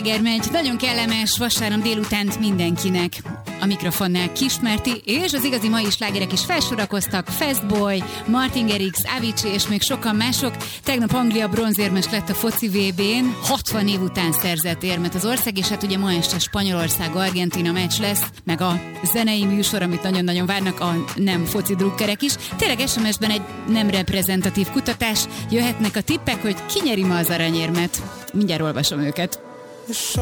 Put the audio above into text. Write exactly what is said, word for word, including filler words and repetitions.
Germegy, nagyon kellemes vasárnap délutánt mindenkinek. A mikrofonnál Kismerti, és az igazi mai slágerek is felsorakoztak. Fastboy, Martin Garrix, Avicii és még sokan mások. Tegnap Anglia bronzérmes lett a foci vé bén, hatvan év után szerzett érmet az ország, és hát ugye ma este Spanyolország-Argentína meccs lesz, meg a zenei műsor, amit nagyon-nagyon várnak a nem foci drukkerek is. Tényleg es em es-ben egy nem reprezentatív kutatás, jöhetnek a tippek, hogy ki nyeri ma az aranyérmet. Mindjárt olvasom őket.